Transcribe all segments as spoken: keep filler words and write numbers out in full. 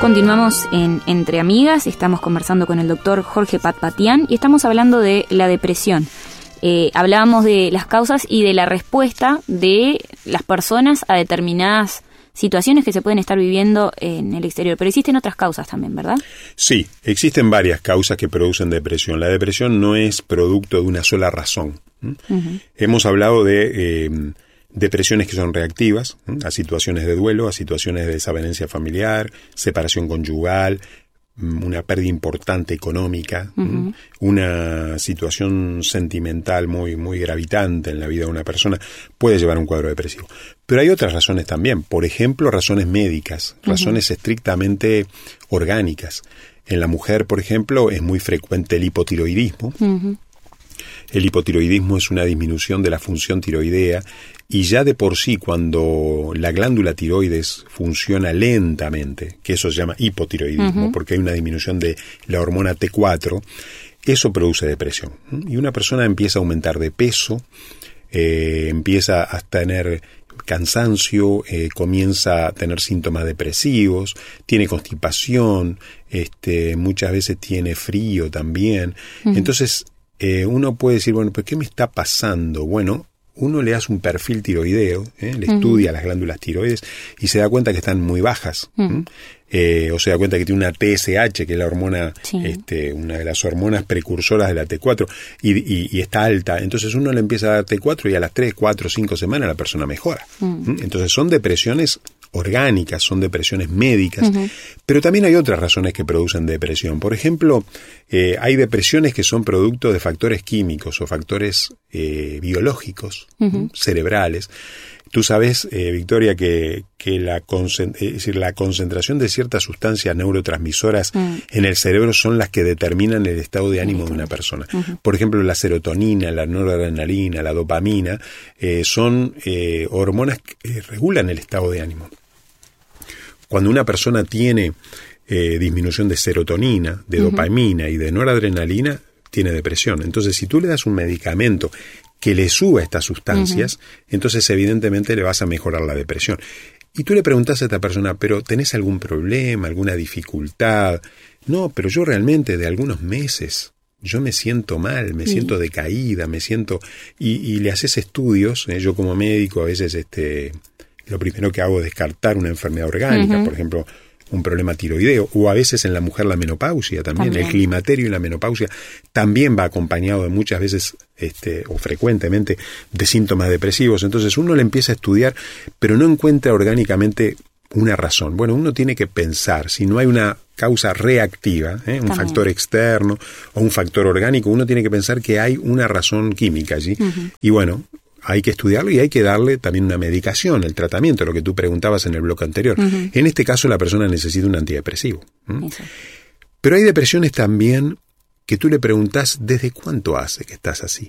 Continuamos en Entre Amigas, estamos conversando con el doctor Jorge Patpatian y estamos hablando de la depresión. Eh, hablábamos de las causas y de la respuesta de las personas a determinadas situaciones que se pueden estar viviendo en el exterior, pero existen otras causas también, ¿verdad? Sí, existen varias causas que producen depresión. La depresión no es producto de una sola razón. ¿Mm? Uh-huh. Hemos hablado de... Eh, depresiones que son reactivas, ¿eh? a situaciones de duelo, a situaciones de desavenencia familiar, separación conyugal, una pérdida importante económica, uh-huh. ¿eh? una situación sentimental muy, muy gravitante en la vida de una persona, puede llevar a un cuadro depresivo. Pero hay otras razones también, por ejemplo, razones médicas, razones uh-huh. estrictamente orgánicas. En la mujer, por ejemplo, es muy frecuente el hipotiroidismo. Uh-huh. El hipotiroidismo es una disminución de la función tiroidea y ya de por sí cuando la glándula tiroides funciona lentamente, que eso se llama hipotiroidismo, uh-huh. porque hay una disminución de la hormona T cuatro, eso produce depresión. Y una persona empieza a aumentar de peso, eh, empieza a tener cansancio, eh, comienza a tener síntomas depresivos, tiene constipación, este, muchas veces tiene frío también. Uh-huh. Entonces, Eh, uno puede decir, bueno, ¿pero qué me está pasando? Bueno, uno le hace un perfil tiroideo, ¿eh? le uh-huh. estudia las glándulas tiroides y se da cuenta que están muy bajas. Uh-huh. ¿eh? O se da cuenta que tiene una T S H, que es la hormona, sí. este, una de las hormonas precursoras de la T cuatro, y, y, y está alta. Entonces uno le empieza a dar T cuatro y a las tres, cuatro, cinco semanas la persona mejora. Uh-huh. Entonces son depresiones orgánicas, son depresiones médicas, uh-huh. pero también hay otras razones que producen depresión. Por ejemplo, eh, hay depresiones que son producto de factores químicos o factores eh, biológicos, uh-huh. cerebrales. Tú sabes, eh, Victoria, que, que la, concent- es decir, la concentración de ciertas sustancias neurotransmisoras uh-huh. en el cerebro son las que determinan el estado de ánimo uh-huh. de una persona. Uh-huh. Por ejemplo, la serotonina, la noradrenalina, la dopamina, eh, son eh, hormonas que eh, regulan el estado de ánimo. Cuando una persona tiene eh, disminución de serotonina, de uh-huh. dopamina y de noradrenalina, tiene depresión. Entonces, si tú le das un medicamento que le suba estas sustancias, uh-huh. entonces evidentemente le vas a mejorar la depresión. Y tú le preguntas a esta persona, ¿pero tenés algún problema, alguna dificultad? No, pero yo realmente de algunos meses yo me siento mal, me sí. siento decaída, me siento... Y, y le haces estudios, eh, yo como médico a veces... este lo primero que hago es descartar una enfermedad orgánica, uh-huh. por ejemplo, un problema tiroideo, o a veces en la mujer la menopausia también. también. El climaterio y la menopausia también va acompañado de muchas veces, este, o frecuentemente, de síntomas depresivos. Entonces uno le empieza a estudiar, pero no encuentra orgánicamente una razón. Bueno, uno tiene que pensar, si no hay una causa reactiva, ¿eh? un también. factor externo o un factor orgánico, uno tiene que pensar que hay una razón química allí. Uh-huh. Y bueno, hay que estudiarlo y hay que darle también una medicación, el tratamiento, lo que tú preguntabas en el bloque anterior. Uh-huh. En este caso la persona necesita un antidepresivo. ¿Mm? Pero hay depresiones también que tú le preguntas ¿desde cuánto hace que estás así?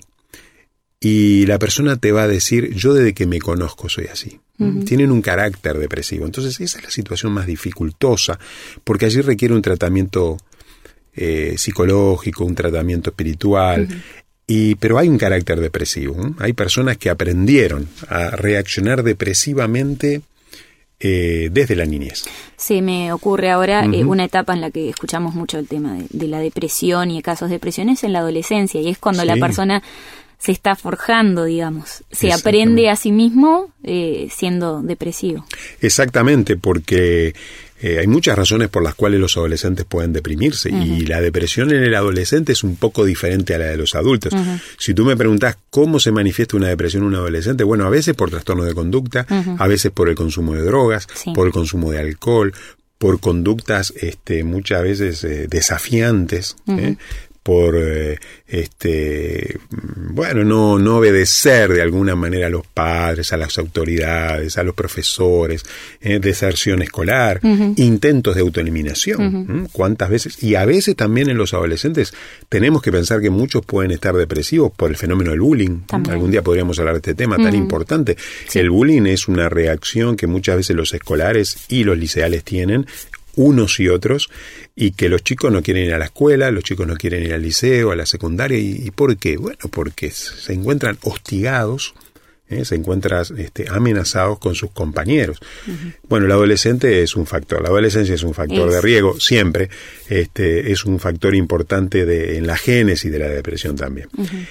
Y la persona te va a decir, yo desde que me conozco soy así. Uh-huh. Tienen un carácter depresivo. Entonces esa es la situación más dificultosa, porque allí requiere un tratamiento eh, psicológico, un tratamiento espiritual. Uh-huh. Y, pero hay un carácter depresivo. ¿eh? Hay personas que aprendieron a reaccionar depresivamente eh, desde la niñez. Se me ocurre ahora uh-huh. eh, una etapa en la que escuchamos mucho el tema de, de la depresión y de casos de depresión es en la adolescencia, y es cuando sí. la persona se está forjando, digamos, se aprende a sí mismo eh, siendo depresivo. Exactamente, porque eh, hay muchas razones por las cuales los adolescentes pueden deprimirse, uh-huh. y la depresión en el adolescente es un poco diferente a la de los adultos. Uh-huh. Si tú me preguntás cómo se manifiesta una depresión en un adolescente, bueno, a veces por trastorno de conducta, uh-huh. a veces por el consumo de drogas, sí. por el consumo de alcohol, por conductas este, muchas veces eh, desafiantes, uh-huh. ¿eh? por eh, este bueno no no obedecer de alguna manera a los padres, a las autoridades, a los profesores, eh, deserción escolar, uh-huh. intentos de autoeliminación. Uh-huh. ¿eh? ¿Cuántas veces? Y a veces también en los adolescentes tenemos que pensar que muchos pueden estar depresivos por el fenómeno del bullying. También. Algún día podríamos hablar de este tema uh-huh. tan importante. Sí. El bullying es una reacción que muchas veces los escolares y los liceales tienen, unos y otros, y que los chicos no quieren ir a la escuela, los chicos no quieren ir al liceo, a la secundaria. ¿Y, y por qué? Bueno, porque se encuentran hostigados ¿eh? Se encuentra este, amenazado con sus compañeros. Uh-huh. Bueno, el adolescente es un factor, la adolescencia es un factor es. de riesgo, siempre, este, es un factor importante de, en la génesis de la depresión también. Uh-huh.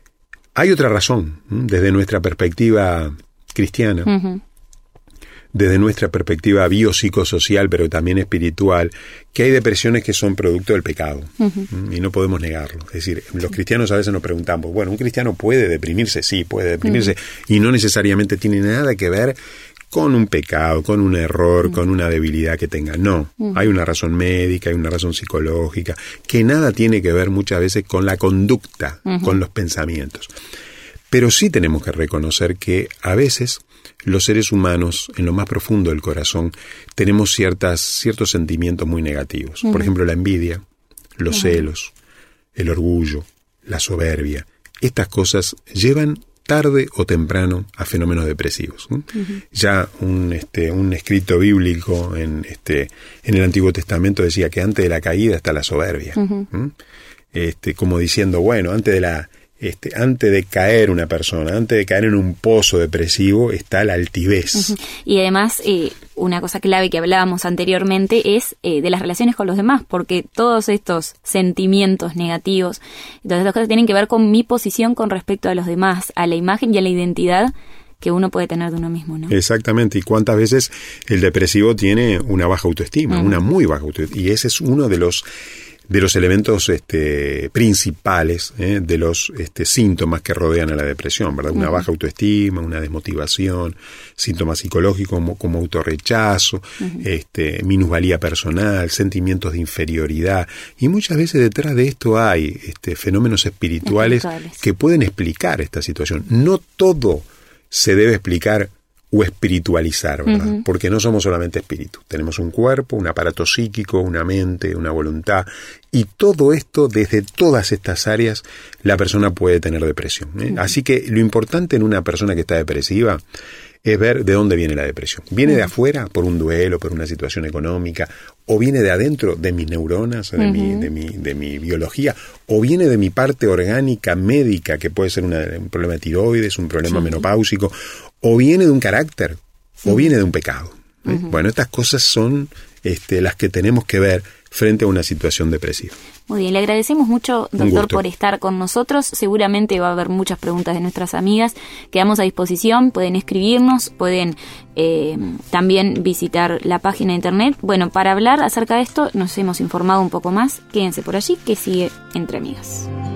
Hay otra razón, ¿eh? Desde nuestra perspectiva cristiana, uh-huh. desde nuestra perspectiva biopsicosocial, pero también espiritual, que hay depresiones que son producto del pecado, uh-huh. y no podemos negarlo. Es decir, los cristianos a veces nos preguntamos, bueno, ¿un cristiano puede deprimirse? Sí, puede deprimirse, uh-huh. y no necesariamente tiene nada que ver con un pecado, con un error, uh-huh. con una debilidad que tenga. No, uh-huh. hay una razón médica, hay una razón psicológica, que nada tiene que ver muchas veces con la conducta, uh-huh. con los pensamientos. Pero sí tenemos que reconocer que a veces los seres humanos, en lo más profundo del corazón, tenemos ciertas, ciertos sentimientos muy negativos. Uh-huh. Por ejemplo, la envidia, los uh-huh. celos, el orgullo, la soberbia. Estas cosas llevan tarde o temprano a fenómenos depresivos. ¿eh? Uh-huh. Ya un, este, un escrito bíblico en, este, en el Antiguo Testamento decía que antes de la caída está la soberbia. Uh-huh. ¿eh? Este, como diciendo, bueno, antes de la... Este, antes de caer una persona, antes de caer en un pozo depresivo, está la altivez. Uh-huh. Y además, eh, una cosa clave que hablábamos anteriormente es eh, de las relaciones con los demás, porque todos estos sentimientos negativos, todas estas cosas tienen que ver con mi posición con respecto a los demás, a la imagen y a la identidad que uno puede tener de uno mismo, ¿no? Exactamente. ¿Y cuántas veces el depresivo tiene una baja autoestima, uh-huh. una muy baja autoestima? Y ese es uno de los... de los elementos este, principales, ¿eh? de los este, síntomas que rodean a la depresión, ¿verdad? Una uh-huh. baja autoestima, una desmotivación, síntomas psicológicos como, como autorrechazo, uh-huh. este, minusvalía personal, sentimientos de inferioridad. Y muchas veces detrás de esto hay este, fenómenos espirituales, espirituales que pueden explicar esta situación. No todo se debe explicar o espiritualizar, ¿verdad? Uh-huh. Porque no somos solamente espíritu. Tenemos un cuerpo, un aparato psíquico, una mente, una voluntad. Y todo esto, desde todas estas áreas, la persona puede tener depresión, ¿eh? Uh-huh. Así que lo importante en una persona que está depresiva es ver de dónde viene la depresión. ¿Viene uh-huh. de afuera por un duelo, por una situación económica? ¿O viene de adentro de mis neuronas, de, uh-huh. mi, de, mi, de mi biología? ¿O viene de mi parte orgánica, médica, que puede ser una, un problema de tiroides, un problema uh-huh. menopáusico? ¿O viene de un carácter? ¿O uh-huh. viene de un pecado? ¿eh? Uh-huh. Bueno, estas cosas son este, las que tenemos que ver frente a una situación depresiva. Muy bien, le agradecemos mucho, doctor, por estar con nosotros. Seguramente va a haber muchas preguntas de nuestras amigas. Quedamos a disposición, pueden escribirnos, pueden eh, también visitar la página de internet. Bueno, para hablar acerca de esto nos hemos informado un poco más. Quédense por allí, que sigue Entre Amigas.